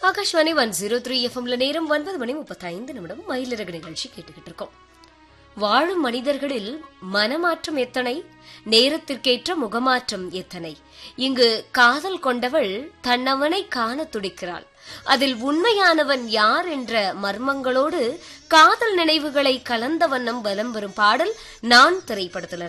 ஆகாஷ்வாணி 103 எஃப்எம்ல நேரம் 9:35 மயிலிறகு நிகழ்ச்சி கேட்டுக்கிட்டு இருக்கோம். வாழும் மனிதர்களில் மனமாற்றம் எத்தனை, நேரத்திற்கேற்ற முகமாற்றம் எத்தனை. இங்கு காதல் கொண்டவள் தன்னவனை காண துடிக்கிறாள். அதில் உண்மையானவன் யார் என்ற மர்மங்களோடு காதல் நினைவுகளை கலந்த வண்ணம் வலம் வரும் பாடல் நான் திரைப்படத்தில்